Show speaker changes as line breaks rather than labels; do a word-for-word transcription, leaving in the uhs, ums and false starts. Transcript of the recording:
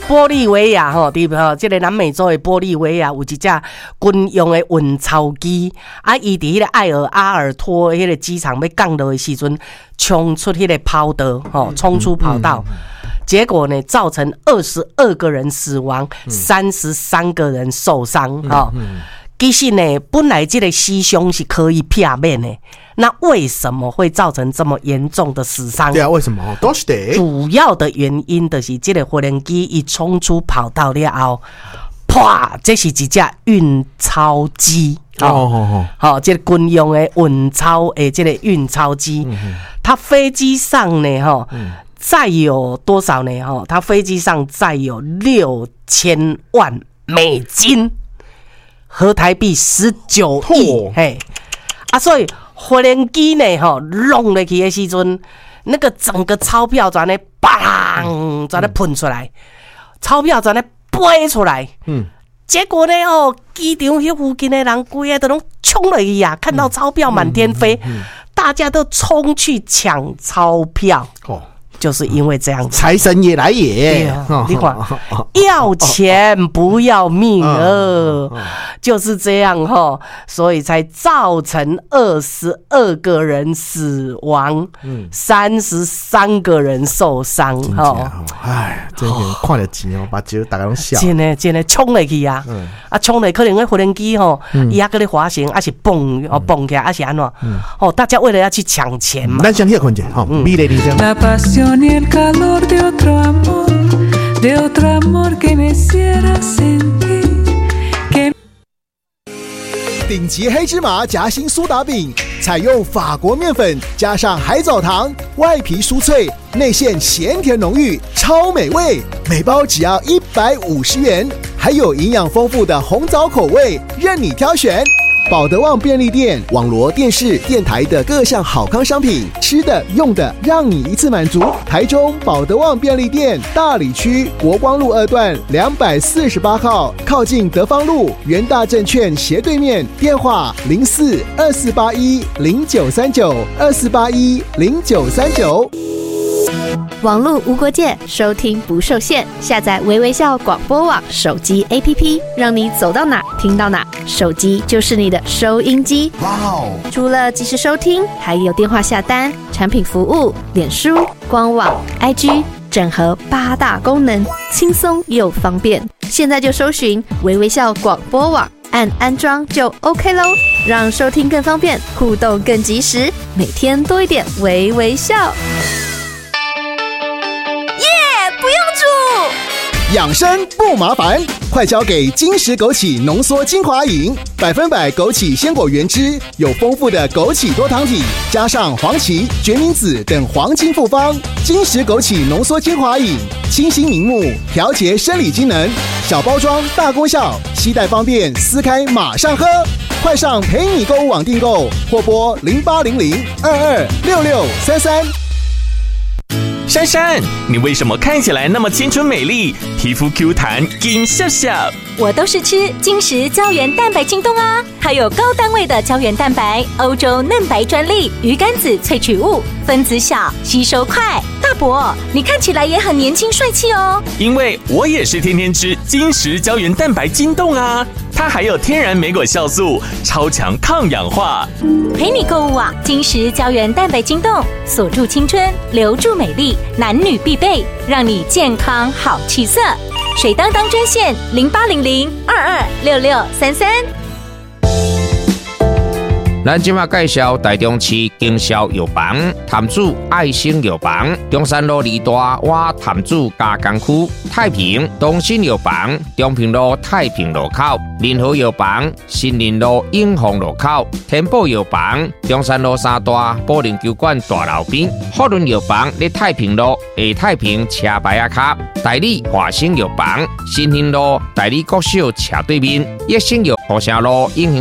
玻利维亚吼，伫吼即个南美洲的玻利维亚有一只军用的运钞机，啊，伊伫迄个艾尔阿尔托迄个机场要降落的时阵，冲出迄个跑道，吼，冲出跑道。嗯嗯嗯结果呢，造成二十二个人死亡，三十三个人受伤。哈、嗯嗯，其实呢，本来这个牺牲是可以避免的，那为什么会造成这么严重的死伤？
对啊，为什么？都是的。
主要的原因就是这个无人机一冲出跑道了后，啪，这是一只运钞机。哦哦哦，哦，这个军用的运钞的这个运钞机，嗯、它飞机上呢，哈。嗯载有多少呢？哈，它飞机上载有六千万美金，合台币十九亿。嘿，啊，所以无人机呢，哈，弄落去的时阵，那个整个钞票在那砰，在那喷出来，钞票在那飞出来。嗯，结果呢，哦，机场迄附近的人，规个都拢冲落去呀，看到钞票满天飞，嗯嗯嗯、大家都冲去抢钞票。哦。就是因为这样子，
财神爷来也。
啊、你看，要钱不要命呃，就是这样哈，所以才造成二十二个人死亡，三十三个人受伤哈。
哎，这个看得钱哦，把钱大家拢笑。
真的真的冲落去啊！嗯、啊，冲落可能个无人机吼，伊还搁咧滑行，还是蹦哦蹦起来，还是安怎？哦，大家为了要去抢钱嘛。
咱先歇困者，吼，美丽人生。
Ni el calor de otro amor, de otro amor que me hiciera sentir que
顶级黑芝麻夹心苏打饼，采用法国面粉加上海藻糖，外皮酥脆，内馅咸甜浓郁，超美味。每包只要一百五十元，还有营养丰富的红枣口味，任你挑选。保德旺便利店、网罗电视、电台的各项好康商品，吃的、用的，让你一次满足。台中保德旺便利店大里区国光路二段两百四十八号，靠近德芳路元大证券斜对面。电话零四二四八一零九三九二四八一零九三九。
网络无国界，收听不受限。下载微微笑广播网手机 A P P， 让你走到哪听到哪。手机就是你的收音机。哇哦！除了即时收听，还有电话下单、产品服务、脸书、官网、I G， 整合八大功能，轻松又方便。现在就搜寻微微笑广播网，按安装就 OK 咯，让收听更方便，互动更及时，每天多一点微微笑。
不用煮，
养生不麻烦，快交给金石枸杞浓缩精华饮，百分百枸杞鲜果原汁，有丰富的枸杞多糖体，加上黄芪、决明子等黄金复方。金石枸杞浓缩精华饮，清新明目，调节生理机能，小包装大功效，携带方便，撕开马上喝。快上陪你购物网订购，或拨零八零零二二六六三三。
珊珊，你为什么看起来那么青春美丽，皮肤 Q 弹，金笑笑？
我都是吃金石胶原蛋白晶冻啊，它有高单位的胶原蛋白，欧洲嫩白专利，鱼肝子萃取物，分子小，吸收快。大伯，你看起来也很年轻帅气哦。
因为我也是天天吃金石胶原蛋白晶冻啊，它还有天然莓果酵素，超强抗氧化。
陪你购物网，金石胶原蛋白晶冻，锁住青春，留住美丽，男女必备，让你健康好气色。水当当专线零八零零二二六六三三。
咱今麦介绍台中市经销药房潭子爱心药房，中山路二大洼潭子加工区，太平东新药房中平路太平路口，联合药房新林路永丰路口，天宝药房中山路三大保龄球馆大楼边，福伦药房在太平路下太平车牌仔卡，代理华兴药房新兴路代理国小斜对面，益生药河城路永